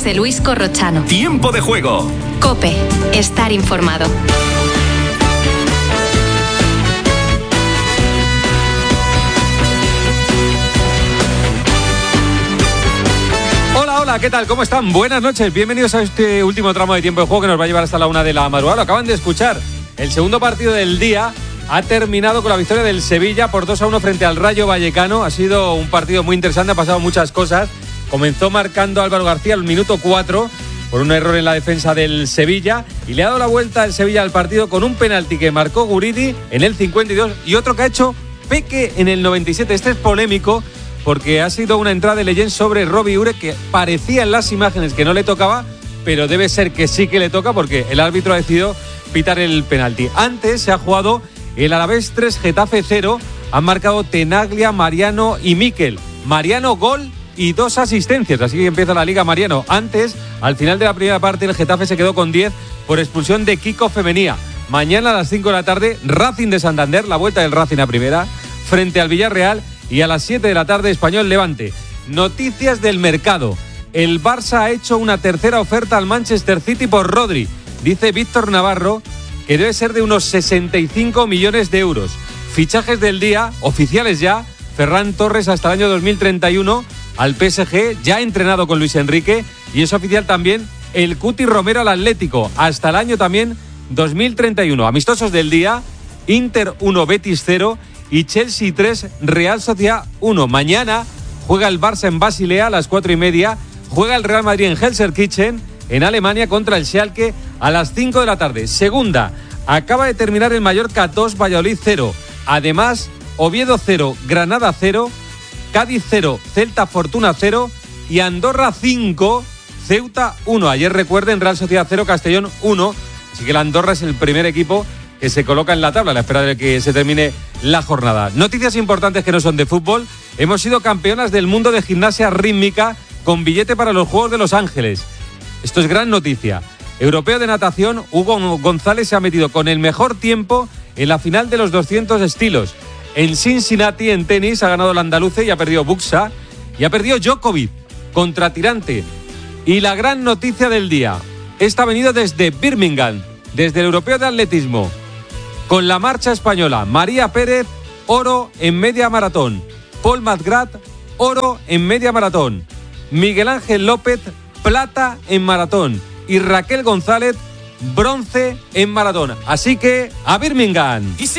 José Luis Corrochano. Tiempo de juego. COPE. Estar informado. Hola, ¿qué tal? ¿Cómo están? Buenas noches, bienvenidos a este último tramo de tiempo de juego que nos va a llevar hasta la 1 de la madrugada. Lo acaban de escuchar. El segundo partido del día ha terminado con la victoria del Sevilla por 2-1 frente al Rayo Vallecano. Ha sido un partido muy interesante, ha pasado muchas cosas. Comenzó marcando Álvaro García al minuto 4 por un error en la defensa del Sevilla y le ha dado la vuelta el Sevilla al partido con un penalti que marcó Guridi en el 52 y otro que ha hecho Peque en el 97. Este es polémico porque ha sido una entrada de Leyén sobre Robbie Ure que parecía en las imágenes que no le tocaba, pero debe ser que sí que le toca porque el árbitro ha decidido pitar el penalti. Antes se ha jugado el Alavés 3, Getafe 0. Han marcado Tenaglia, Mariano y Miquel. Mariano gol y 2 asistencias, así que empieza la Liga Mariano. Antes, al final de la primera parte, el Getafe se quedó con 10 por expulsión de Kiko Femenía. Mañana a las 5 de la tarde, Racing de Santander, la vuelta del Racing a primera, frente al Villarreal. Y a las 7 de la tarde, Español Levante. Noticias del mercado. El Barça ha hecho una tercera oferta al Manchester City por Rodri. Dice Víctor Navarro que debe ser de unos 65 millones de euros. Fichajes del día, oficiales ya. Ferran Torres hasta el año 2031 al PSG, ya entrenado con Luis Enrique. Y es oficial también el Cuti Romero al Atlético, hasta el año también 2031. Amistosos del día, Inter 1, Betis 0. Y Chelsea 3, Real Sociedad 1. Mañana juega el Barça en Basilea a las 4:30. Juega el Real Madrid en Gelsenkirchen, en Alemania, contra el Schalke a las 5 de la tarde. Segunda, acaba de terminar el Mallorca 2, Valladolid 0. Además, Oviedo 0, Granada 0, Cádiz 0, Celta Fortuna 0 y Andorra 5, Ceuta 1. Ayer recuerden, Real Sociedad 0, Castellón 1. Así que el Andorra es el primer equipo que se coloca en la tabla a la espera de que se termine la jornada. Noticias importantes que no son de fútbol. Hemos sido campeonas del mundo de gimnasia rítmica con billete para los Juegos de Los Ángeles. Esto es gran noticia. Europeo de natación, Hugo González se ha metido con el mejor tiempo en la final de los 200 estilos. En Cincinnati, en tenis, ha ganado el andaluce y ha perdido Buxa. Y ha perdido Djokovic contra Tirante. Y la gran noticia del día. Esta ha venido desde Birmingham, desde el Europeo de Atletismo. Con la marcha española, María Pérez, oro en media maratón. Paul Madgrat, oro en media maratón. Miguel Ángel López, plata en maratón. Y Raquel González, bronce en maratón. Así que, a Birmingham.